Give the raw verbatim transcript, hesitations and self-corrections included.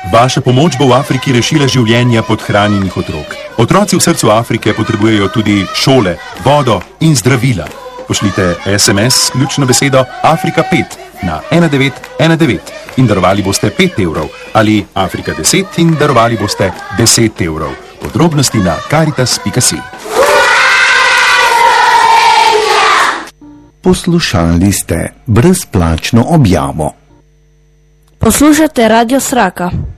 Vaša pomoč bo v Afriki rešila življenja podhranjenih otrok. Otroci v srcu Afrike potrebujejo tudi šole, vodo in zdravila. Pošljite es em es s ključno besedo Afrika pet na ena devet ena devet in darovali boste pet evrov ali Afrika deset in darovali boste deset evrov. Podrobnosti na karitas pika si. Poslušali ste brezplačno objavo. Poslušate Radio Sraka.